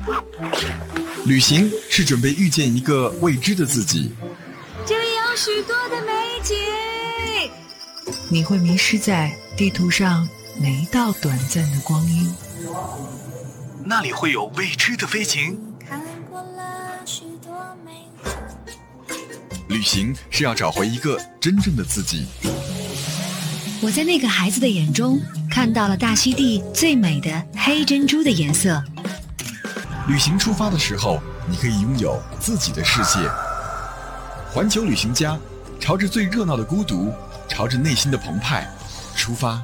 旅行是准备遇见一个未知的自己， 这里有许多的美景， 你会迷失在地图上每一道短暂的光阴。 那里会有未知的飞禽。 看过了许多美景。 旅行是要找回一个真正的自己。 我在那个孩子的眼中看到了大溪地最美的黑珍珠的颜色。 旅行出发的时候，你可以拥有自己的世界。环球旅行家，朝着最热闹的孤独，朝着内心的澎湃出发。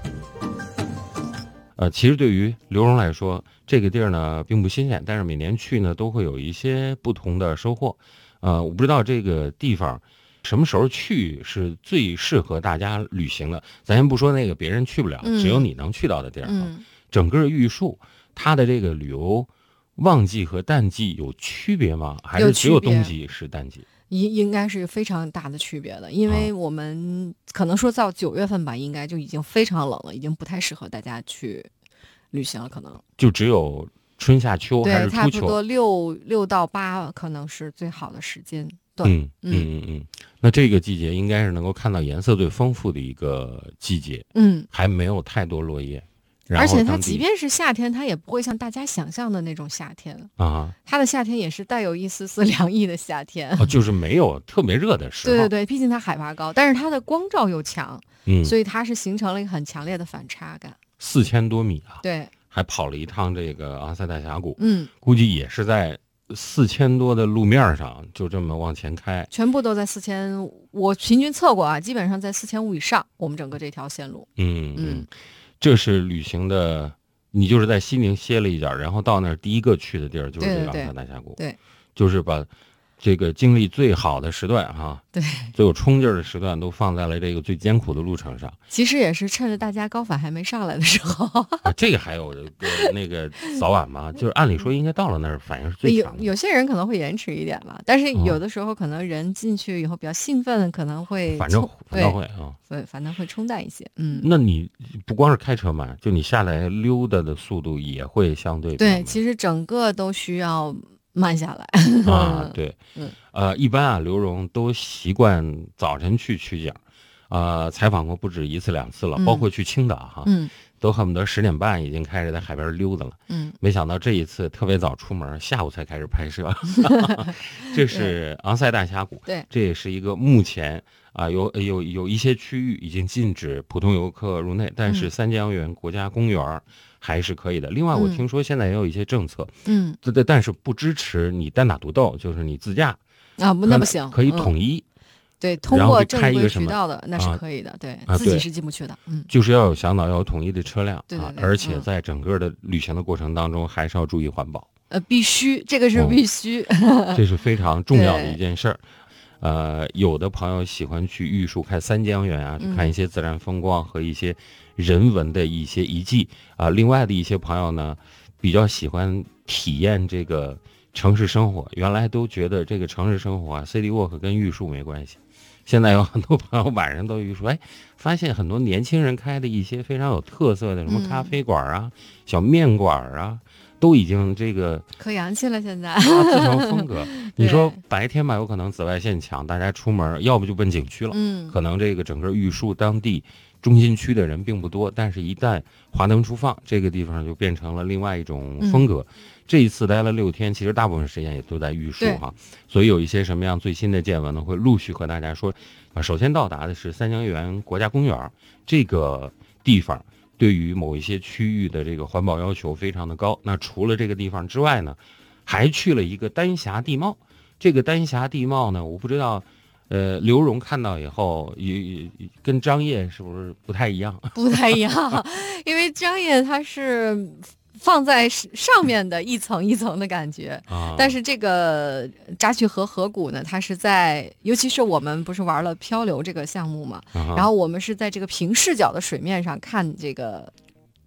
其实对于刘荣来说，这个地儿呢并不新鲜，但是每年去呢都会有一些不同的收获。我不知道这个地方什么时候去是最适合大家旅行的。咱先不说那个别人去不了，只有你能去到的地儿。整个玉树它的这个旅游旺季和淡季有区别吗？还是只有冬季是淡季？ 应该是非常大的区别的，因为我们可能说到9月份吧，应该就已经非常冷了，已经不太适合大家去旅行了，可能就只有春夏秋还是初秋？ 对，差不多6到8可能是最好的时间段。 那这个季节应该是能够看到颜色最丰富的一个季节。还没有太多落叶。 而且它即便是夏天，它也不会像大家想象的那种夏天啊，它的夏天也是带有一丝丝凉意的夏天， 就是没有特别热的时候。 对，毕竟它海拔高，但是它的光照又强，所以它是形成了一个很强烈的反差感。 4000多米啊， 对， 还跑了一趟这个昂塞大峡谷，估计也是在4000多的路面上就这么往前开， 全部都在4000，我平均测过啊，基本上在4500以上，我们整个这条线路。 这是旅行的，你就是在西宁歇了一脚，然后到那儿第一个去的地儿就是这个昂塞大峡谷。 对， 就是把这个精力最好的时段对， 最有冲劲儿的时段都放在了这个最艰苦的路程上。 其实也是趁着大家高反还没上来的时候。 这个还有那个早晚嘛，就是按理说应该到了那儿反应是最强的。 有些人可能会延迟一点吧，但是有的时候可能人进去以后比较兴奋，可能会反正会对，反正会冲淡一些。 那你不光是开车嘛，就你下来溜达的速度也会相对对，其实整个都需要慢下来对，一般刘荣都习惯早晨去取景，采访过不止1次2次了，包括去青岛都恨不得10点半已经开始在海边溜达了。没想到这一次特别早出门，下午才开始拍摄。这是昂塞大峡谷， 对， 这也是一个目前有一些区域已经禁止普通游客入内，但是三江源国家公园还是可以的。另外我听说现在也有一些政策，但是不支持你单打独斗，就是你自驾那不行， 可以统一。 对，通过正规渠道的那是可以的，对，自己是进不去的。 就是要有向导，要有统一的车辆， 对， 而且在整个的旅行的过程当中，还是要注意环保。 必须，这个是必须， 这是非常重要的一件事儿。有的朋友喜欢去玉树看三江源去看一些自然风光和一些人文的一些遗迹另外的一些朋友呢，比较喜欢体验这个城市生活。原来都觉得这个城市生活City Walk 跟玉树没关系。现在有很多朋友晚上都说，发现很多年轻人开的一些非常有特色的什么咖啡馆小面馆都已经这个可洋气了。现在自成风格。你说白天吧，有可能紫外线强，大家出门要不就奔景区了。可能这个整个玉树当地中心区的人并不多，但是一旦华灯初放，这个地方就变成了另外一种风格。这一次待了6天，其实大部分时间也都在玉树所以有一些什么样最新的见闻呢，会陆续和大家说。首先到达的是三江源国家公园，这个地方对于某一些区域的这个环保要求非常的高。那除了这个地方之外呢，还去了一个丹霞地貌。这个丹霞地貌呢，我不知道刘荣看到以后也跟张掖是不是不太一样？ 不太一样，因为张掖它是放在上面的一层一层的感觉但是这个扎曲河河谷呢，它是在，尤其是我们不是玩了漂流这个项目嘛然后我们是在这个平视角的水面上看这个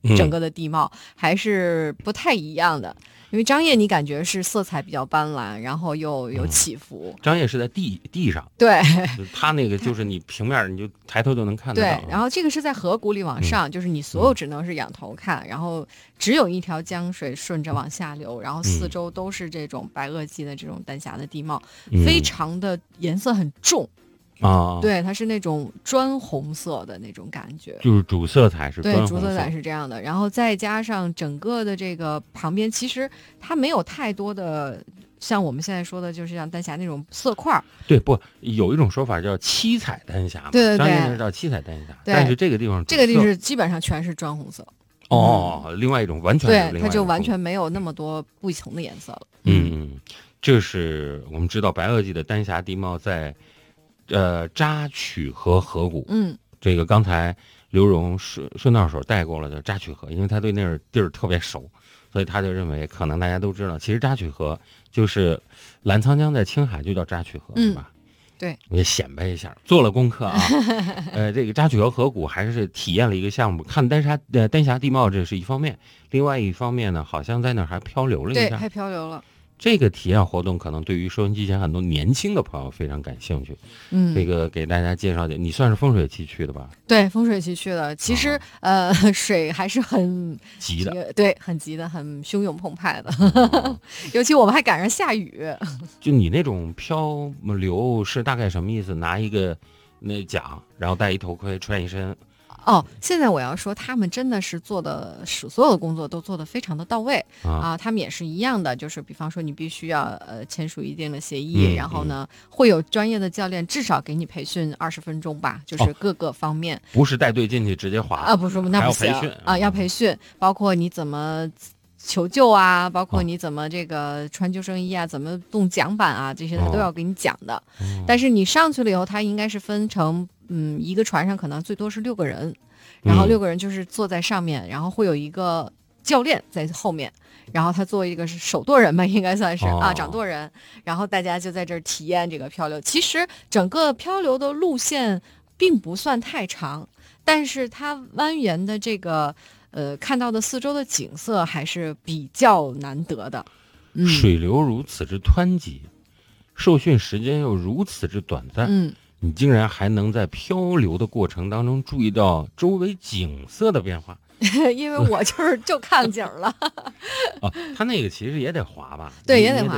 整个的地貌还是不太一样的。因为张掖你感觉是色彩比较斑斓，然后又有起伏。 张掖是在地上， 对， 它那个就是你平面你就抬头就能看得到。 对，然后这个是在河谷里往上，就是你所有只能是仰头看，然后只有一条江水顺着往下流，然后四周都是这种白垩纪的这种丹霞的地貌，非常的颜色很重。对，它是那种砖红色的那种感觉， 就是主色彩是砖红色， 对，主色彩是这样的，然后再加上整个的这个旁边，其实它没有太多的像我们现在说的，就是像丹霞那种色块。 对，不有一种说法叫七彩丹霞嘛， 对， 张掖那叫七彩丹霞，但是这个地方是基本上全是砖红色。 另外一种完全是对，它就完全没有那么多不同的颜色了。 这是我们知道白垩纪的丹霞地貌在。扎曲河河谷，这个刚才刘荣顺道手带过了的扎曲河，因为他对那儿地儿特别熟，所以他就认为可能大家都知道，其实扎曲河就是澜沧江在青海就叫扎曲河，是吧？ 对， 也显摆一下，做了功课啊。这个扎曲河河谷还是体验了一个项目，看丹霞地貌，这是一方面，另外一方面呢，好像在那儿还漂流了一下， 对，还漂流了。 这个体验活动可能对于收音机前很多年轻的朋友非常感兴趣。这个给大家介绍点，你算是风水期去的吧？ 对，风水期去的。其实水还是很急的， 对，很急的，很汹涌澎湃的。尤其我们还赶上下雨。 就你那种漂流是大概什么意思？拿一个那桨，然后戴一头盔，穿一身。 现在我要说，他们真的是做的所有的工作都做得非常的到位啊。他们也是一样的，就是比方说你必须要签署一定的协议，然后呢会有专业的教练至少给你培训20分钟吧，就是各个方面， 不是带队进去直接滑啊， 不是，那不行， 要培训啊，要培训，包括你怎么求救啊，包括你怎么这个穿救生衣啊，怎么动桨板啊，这些他都要给你讲的。但是你上去了以后，他应该是分成一个船上可能最多是6个人，然后6个人就是坐在上面，然后会有一个教练在后面，然后他作为一个是手舵人吧，应该算是掌舵人，然后大家就在这儿体验这个漂流。其实整个漂流的路线并不算太长，但是它蜿蜒的这个看到的四周的景色还是比较难得的。 水流如此之湍急，受训时间又如此之短暂，你竟然还能在漂流的过程当中注意到周围景色的变化。 因为我就看景了。 他那个其实也得滑吧？ 对，也得滑。